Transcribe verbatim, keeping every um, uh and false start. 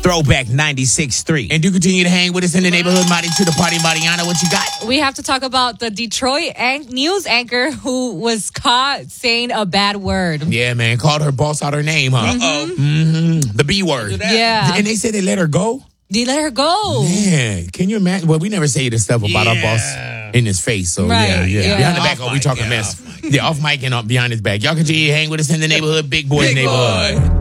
Throwback ninety-six point three. And do continue to hang with us in the neighborhood. Marty to the party, Mariana. What you got? We have to talk about the Detroit an- news anchor who was caught saying a bad word. Yeah, man. Called her boss out her name, huh? Uh-oh. Mm-hmm. The B word. Yeah. And they said they let her go? They let her go. Man, can you imagine? Well, we never say this stuff about Yeah. our boss in his face. So, Right, yeah, yeah, yeah. Behind the Off back, oh, we mic, talking yeah, mess. off Yeah, off mic and up behind his back. Y'all continue to hang with us in the neighborhood. Big Boys Big Neighborhood. Boy.